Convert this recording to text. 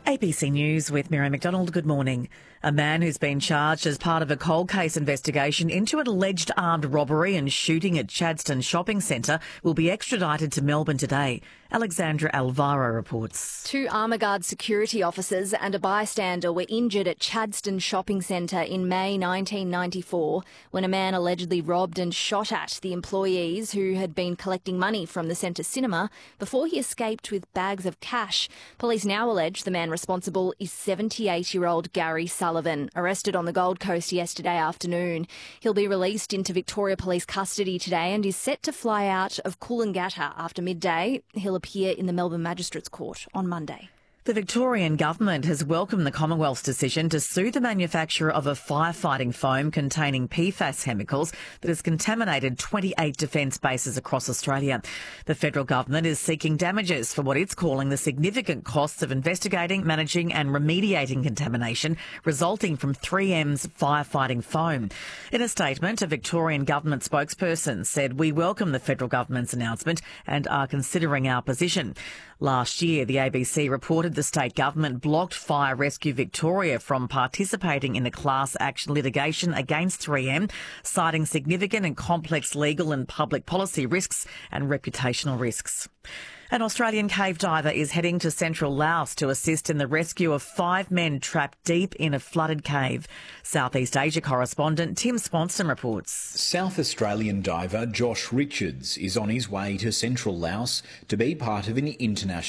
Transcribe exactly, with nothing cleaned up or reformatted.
A B C News with Mary McDonald. Good morning. A man who's been charged as part of a cold case investigation into an alleged armed robbery and shooting at Chadstone Shopping Centre will be extradited to Melbourne today. Alexandra Alvaro reports. Two Armour Guard security officers and a bystander were injured at Chadstone Shopping Centre in May nineteen ninety-four when a man allegedly robbed and shot at the employees who had been collecting money from the centre cinema before he escaped with bags of cash. Police now allege the man responsible is seventy-eight-year-old Gary Sullivan, arrested on the Gold Coast yesterday afternoon. He'll be released into Victoria Police custody today and is set to fly out of Coolangatta after midday. He'll appear in the Melbourne Magistrates Court on Monday. The Victorian government has welcomed the Commonwealth's decision to sue the manufacturer of a firefighting foam containing P FAS chemicals that has contaminated twenty-eight defence bases across Australia. The federal government is seeking damages for what it's calling the significant costs of investigating, managing and remediating contamination resulting from three M's firefighting foam. In a statement, a Victorian government spokesperson said, "We welcome the federal government's announcement and are considering our position." Last year, the A B C reported the state government blocked Fire Rescue Victoria from participating in a class action litigation against three M, citing significant and complex legal and public policy risks and reputational risks. An Australian cave diver is heading to central Laos to assist in the rescue of five men trapped deep in a flooded cave. Southeast Asia correspondent Tim Swanson reports. South Australian diver Josh Richards is on his way to central Laos to be part of an international